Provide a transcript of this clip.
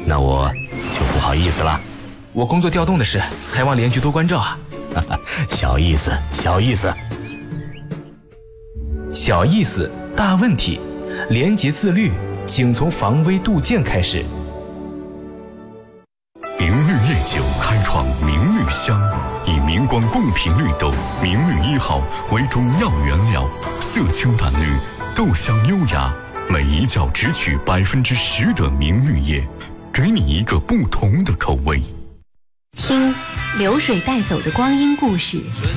那我就不好意思了。 我工作调动的事，还望连局多关照啊。 小意思，小意思。 小意思，大问题。廉洁自律，请从防微杜渐开始。 明绿夜酒开创明绿香，以明光贡品绿豆明绿1号为中药原料，色清淡绿，豆香优雅，每一角只取10%的明绿叶，给你一个不同的口味。 听流水带走的光阴故事，